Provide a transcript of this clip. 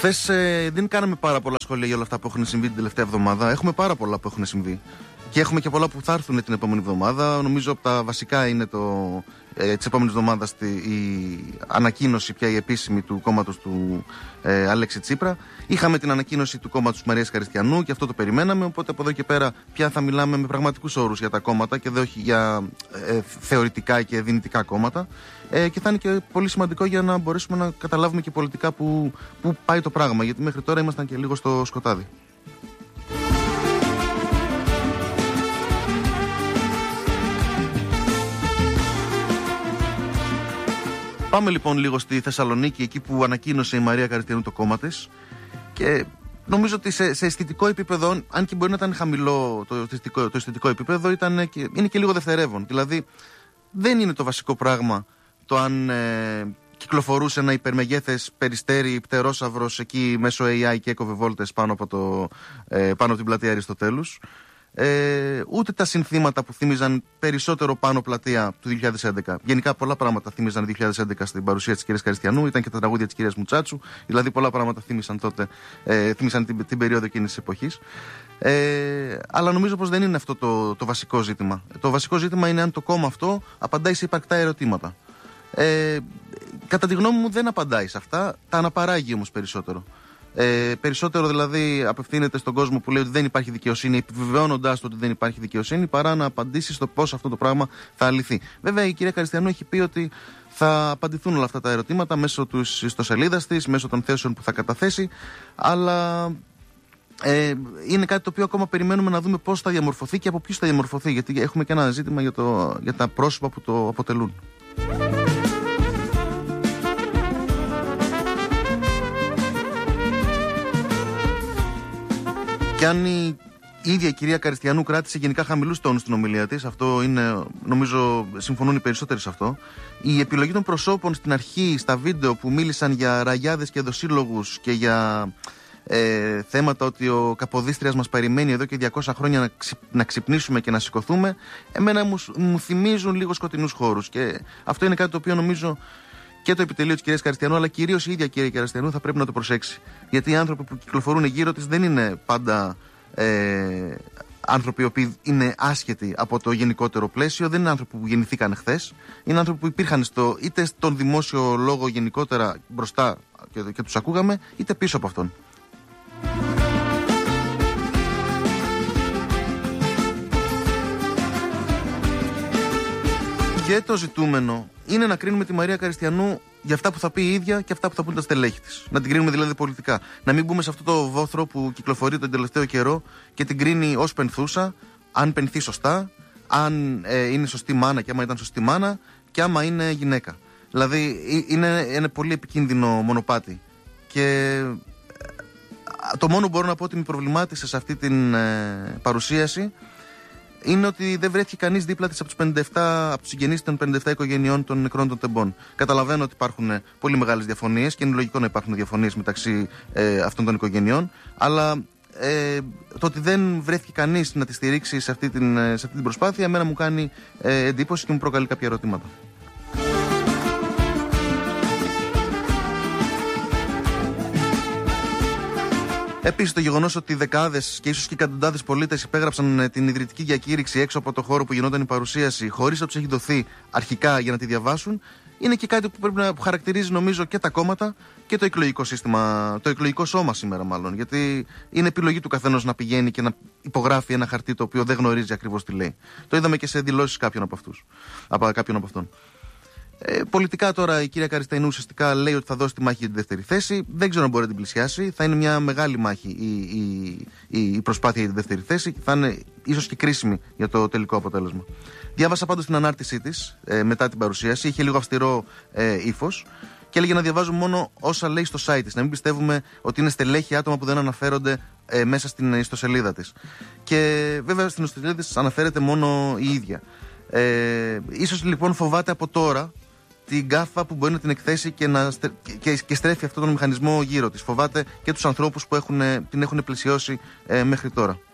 Χθες δεν κάναμε πάρα πολλά σχόλια για όλα αυτά που έχουν συμβεί την τελευταία εβδομάδα. Έχουμε πάρα πολλά που έχουν συμβεί. Και έχουμε και πολλά που θα έρθουν την επόμενη εβδομάδα. Νομίζω από τα βασικά είναι της επόμενης εβδομάδας η ανακοίνωση πια η επίσημη του κόμματος του Αλέξη Τσίπρα. Είχαμε την ανακοίνωση του κόμματος της Μαρίας Χαριστιανού και αυτό το περιμέναμε. Οπότε από εδώ και πέρα πια θα μιλάμε με πραγματικούς όρους για τα κόμματα και δεν όχι για θεωρητικά και δυνητικά κόμματα. Και θα είναι και πολύ σημαντικό για να μπορέσουμε να καταλάβουμε και πολιτικά που πάει το πράγμα. Γιατί μέχρι τώρα ήμασταν και λίγο στο σκοτάδι. Πάμε λοιπόν λίγο στη Θεσσαλονίκη, εκεί που ανακοίνωσε η Μαρία Χαριστιανού το κόμμα της. Και νομίζω ότι σε αισθητικό επίπεδο, αν και μπορεί να ήταν χαμηλό το αισθητικό επίπεδο, είναι και λίγο δευτερεύον. Δηλαδή, δεν είναι το βασικό πράγμα το αν κυκλοφορούσε ένα υπερμεγέθες περιστέρι πτερόσαυρος εκεί μέσω AI και έκοβε βόλτες πάνω από την πλατεία Αριστοτέλους. Ούτε τα συνθήματα που θύμιζαν περισσότερο πάνω πλατεία του 2011. Γενικά πολλά πράγματα θύμιζαν 2011 στην παρουσία της κυρίας Χαριστιανού. Ήταν και τα τραγούδια της κυρίας Μουτσάτσου. Δηλαδή πολλά πράγματα θύμισαν τότε, θύμισαν την περίοδο εκείνης της εποχής. Αλλά νομίζω πως δεν είναι αυτό το βασικό ζήτημα. Το βασικό ζήτημα είναι αν το κόμμα αυτό απαντάει σε υπαρκτά ερωτήματα. Κατά τη γνώμη μου δεν απαντάει σε αυτά. Τα αναπαράγει όμως περισσότερο. Περισσότερο δηλαδή απευθύνεται στον κόσμο που λέει ότι δεν υπάρχει δικαιοσύνη, επιβεβαιώνοντας το ότι δεν υπάρχει δικαιοσύνη, παρά να απαντήσει στο πώς αυτό το πράγμα θα αλυθεί. Βέβαια, η κυρία Χαριστιανού έχει πει ότι θα απαντηθούν όλα αυτά τα ερωτήματα μέσω της ιστοσελίδας της, μέσω των θέσεων που θα καταθέσει, αλλά είναι κάτι το οποίο ακόμα περιμένουμε να δούμε πώς θα διαμορφωθεί και από ποιους θα διαμορφωθεί, γιατί έχουμε και ένα ζήτημα για τα πρόσωπα που το αποτελούν. Και αν η ίδια η κυρία Χαριστιανού κράτησε γενικά χαμηλούς τόνους στην ομιλία της, αυτό είναι, νομίζω, συμφωνούν οι περισσότεροι σε αυτό. Η επιλογή των προσώπων στην αρχή, στα βίντεο που μίλησαν για ραγιάδες και δοσύλλογους και για θέματα ότι ο Καποδίστριας μας περιμένει εδώ και 200 χρόνια να ξυπνήσουμε και να σηκωθούμε, εμένα μου θυμίζουν λίγο σκοτεινούς χώρους. Και αυτό είναι κάτι το οποίο νομίζω και το επιτελείο της κυρίας Χαριστιανού, αλλά κυρίως η ίδια κυρία Χαριστιανού θα πρέπει να το προσέξει. Γιατί οι άνθρωποι που κυκλοφορούν γύρω της δεν είναι πάντα άνθρωποι οι οποίοι είναι άσχετοι από το γενικότερο πλαίσιο, δεν είναι άνθρωποι που γεννηθήκαν χθες. Είναι άνθρωποι που υπήρχαν είτε στον δημόσιο λόγο γενικότερα μπροστά και τους ακούγαμε, είτε πίσω από αυτόν. Και το ζητούμενο είναι να κρίνουμε τη Μαρία Χαριστιανού για αυτά που θα πει η ίδια και αυτά που θα πούν τα στελέχη της. Να την κρίνουμε δηλαδή πολιτικά. Να μην μπούμε σε αυτό το βόθρο που κυκλοφορεί τον τελευταίο καιρό και την κρίνει ως πενθούσα, αν πενθεί σωστά, αν είναι σωστή μάνα και άμα ήταν σωστή μάνα και άμα είναι γυναίκα. Δηλαδή είναι ένα πολύ επικίνδυνο μονοπάτι. Και το μόνο που μπορώ να πω ότι με προβλημάτισε σε αυτή την παρουσίαση είναι ότι δεν βρέθηκε κανείς δίπλα της από τους συγγενείς των 57 οικογενειών των νεκρών των τεμπών. Καταλαβαίνω ότι υπάρχουν πολύ μεγάλες διαφωνίες και είναι λογικό να υπάρχουν διαφωνίες μεταξύ αυτών των οικογενειών, αλλά το ότι δεν βρέθηκε κανείς να τη στηρίξει σε αυτή την προσπάθεια, εμένα μου κάνει εντύπωση και μου προκαλεί κάποια ερωτήματα. Επίσης, το γεγονός ότι δεκάδες και ίσως και εκατοντάδες πολίτες υπέγραψαν την ιδρυτική διακήρυξη έξω από το χώρο που γινόταν η παρουσίαση, χωρίς να τους έχει δοθεί αρχικά για να τη διαβάσουν, είναι και κάτι που πρέπει να χαρακτηρίζει νομίζω και τα κόμματα και το εκλογικό σύστημα, το εκλογικό σώμα σήμερα μάλλον. Γιατί είναι επιλογή του καθενός να πηγαίνει και να υπογράφει ένα χαρτί το οποίο δεν γνωρίζει ακριβώς τι λέει. Το είδαμε και σε δηλώσεις κάποιον από αυτόν. Πολιτικά τώρα η κυρία Χαριστιανού ουσιαστικά λέει ότι θα δώσει τη μάχη για τη δεύτερη θέση. Δεν ξέρω αν μπορεί να την πλησιάσει. Θα είναι μια μεγάλη μάχη η προσπάθεια για τη δεύτερη θέση και θα είναι ίσως και κρίσιμη για το τελικό αποτέλεσμα. Διάβασα πάντως την ανάρτησή της μετά την παρουσίαση. Είχε λίγο αυστηρό ύφος και έλεγε να διαβάζουμε μόνο όσα λέει στο site της. Να μην πιστεύουμε ότι είναι στελέχη άτομα που δεν αναφέρονται μέσα στην ιστοσελίδα της. Και βέβαια στην ιστοσελίδα της αναφέρεται μόνο η ίδια. Ίσως λοιπόν φοβάται από τώρα την γκάφα που μπορεί να την εκθέσει και στρέφει αυτόν τον μηχανισμό γύρω της. Φοβάται και τους ανθρώπους που την έχουν πλαισιώσει μέχρι τώρα.